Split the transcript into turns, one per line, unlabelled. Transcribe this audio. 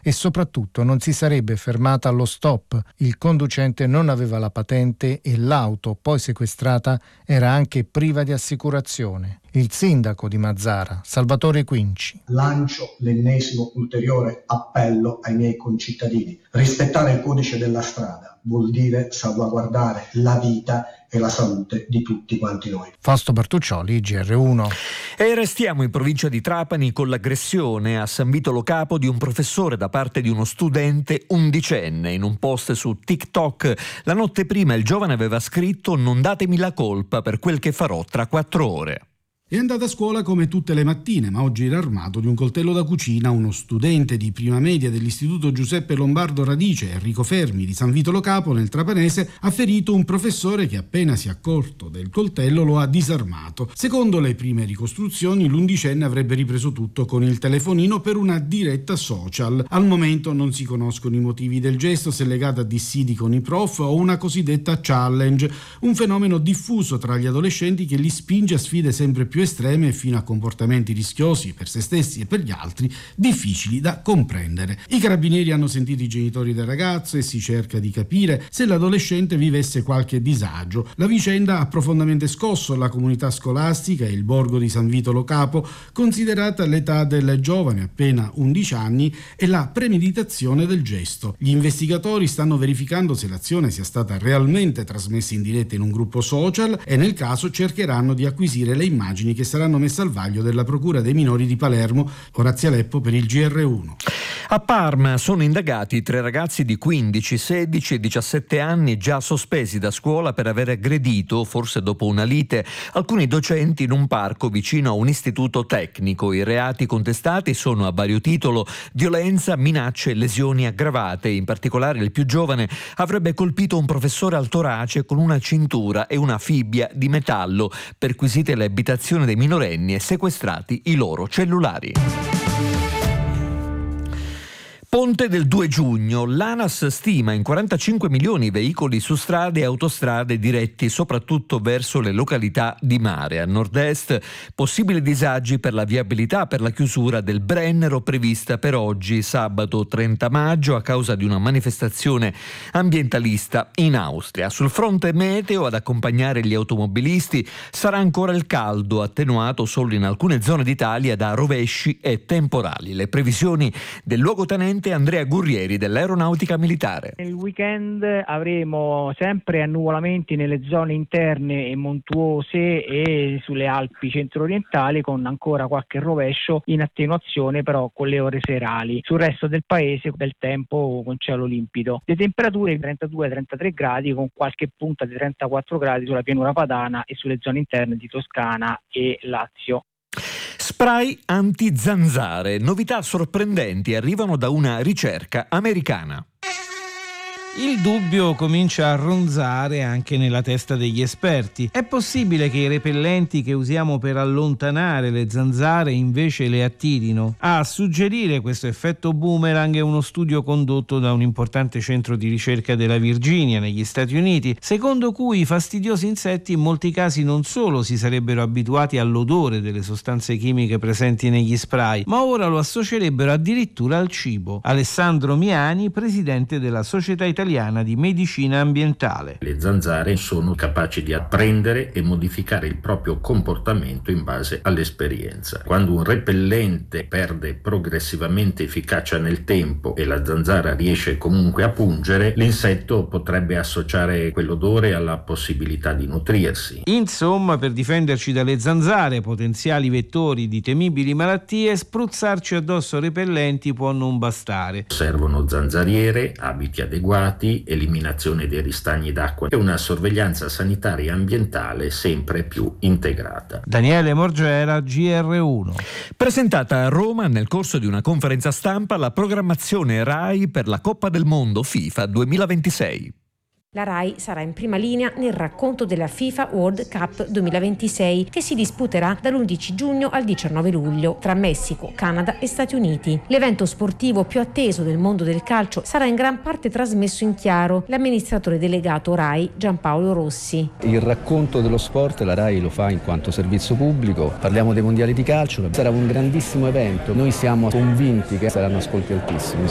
e soprattutto non si sarebbe fermata allo stop. Il conducente non aveva la patente e l'auto, poi sequestrata, era anche priva di assicurazione. Il sindaco di Mazara, Salvatore Quinci.
Lancio l'ennesimo ulteriore appello ai miei concittadini. Rispettare il codice della strada vuol dire salvaguardare la vita e la salute di tutti quanti noi.
Fausto Bertuccioli, GR1.
E restiamo in provincia di Trapani con l'aggressione a San Vito Lo Capo di un professore da parte di uno studente undicenne. In un post su TikTok la notte prima il giovane aveva scritto: "Non datemi la colpa per quel che farò tra 4 ore".
È andata a scuola come tutte le mattine, ma oggi era armato di un coltello da cucina. Uno studente di prima media dell'Istituto Giuseppe Lombardo Radice, Enrico Fermi, di San Vito Lo Capo, nel Trapanese, ha ferito un professore che, appena si è accorto del coltello, lo ha disarmato. Secondo le prime ricostruzioni, l'undicenne avrebbe ripreso tutto con il telefonino per una diretta social. Al momento non si conoscono i motivi del gesto, se legato a dissidi con i prof o una cosiddetta challenge, un fenomeno diffuso tra gli adolescenti che li spinge a sfide sempre più estreme fino a comportamenti rischiosi per se stessi e per gli altri, difficili da comprendere. I carabinieri hanno sentito i genitori del ragazzo e si cerca di capire se l'adolescente vivesse qualche disagio. La vicenda ha profondamente scosso la comunità scolastica e il borgo di San Vito Lo Capo, considerata l'età del giovane, appena 11 anni, e la premeditazione del gesto. Gli investigatori stanno verificando se l'azione sia stata realmente trasmessa in diretta in un gruppo social e nel caso cercheranno di acquisire le immagini che saranno messe al vaglio della Procura dei minori di Palermo. Orazio Aleppo per il GR1.
A Parma sono indagati 3 ragazzi di 15, 16 e 17 anni già sospesi da scuola per aver aggredito, forse dopo una lite, alcuni docenti in un parco vicino a un istituto tecnico. I reati contestati sono a vario titolo violenza, minacce e lesioni aggravate. In particolare il più giovane avrebbe colpito un professore al torace con una cintura e una fibbia di metallo, perquisite le abitazioni dei minorenni e sequestrati i loro cellulari. Ponte del 2 giugno. L'ANAS stima in 45 milioni i veicoli su strade e autostrade diretti soprattutto verso le località di mare. A nord-est possibili disagi per la viabilità per la chiusura del Brennero prevista per oggi, sabato 30 maggio, a causa di una manifestazione ambientalista in Austria. Sul fronte meteo, ad accompagnare gli automobilisti sarà ancora il caldo, attenuato solo in alcune zone d'Italia da rovesci e temporali. Le previsioni del luogotenente Andrea Gurrieri dell'Aeronautica Militare.
Nel weekend avremo sempre annuvolamenti nelle zone interne e montuose e sulle Alpi centro-orientali, con ancora qualche rovescio in attenuazione però con le ore serali. Sul resto del paese bel tempo con cielo limpido. Le temperature 32-33 gradi con qualche punta di 34 gradi sulla pianura padana e sulle zone interne di Toscana e Lazio.
Spray anti-zanzare. Novità sorprendenti arrivano da una ricerca americana.
Il dubbio comincia a ronzare anche nella testa degli esperti. È possibile che i repellenti che usiamo per allontanare le zanzare invece le attirino? A suggerire questo effetto boomerang è uno studio condotto da un importante centro di ricerca della Virginia, negli Stati Uniti, secondo cui i fastidiosi insetti in molti casi non solo si sarebbero abituati all'odore delle sostanze chimiche presenti negli spray, ma ora lo associerebbero addirittura al cibo. Alessandro Miani, presidente della Società Italiana di Medicina Ambientale.
Le zanzare sono capaci di apprendere e modificare il proprio comportamento in base all'esperienza. Quando un repellente perde progressivamente efficacia nel tempo e la zanzara riesce comunque a pungere, l'insetto potrebbe associare quell'odore alla possibilità di nutrirsi.
Insomma, per difenderci dalle zanzare, potenziali vettori di temibili malattie, spruzzarci addosso repellenti può non bastare.
Servono zanzariere, abiti adeguati, eliminazione dei ristagni d'acqua e una sorveglianza sanitaria e ambientale sempre più integrata.
Daniele Morgera, GR1.
Presentata a Roma nel corso di una conferenza stampa la programmazione RAI per la Coppa del Mondo FIFA 2026.
La RAI sarà in prima linea nel racconto della FIFA World Cup 2026 che si disputerà dall'11 giugno al 19 luglio tra Messico, Canada e Stati Uniti. L'evento sportivo più atteso del mondo del calcio sarà in gran parte trasmesso in chiaro. L'amministratore delegato RAI Giampaolo Rossi.
Il racconto dello sport la RAI lo fa in quanto servizio pubblico. Parliamo dei mondiali di calcio, sarà un grandissimo evento. Noi siamo convinti che saranno ascolti altissimi.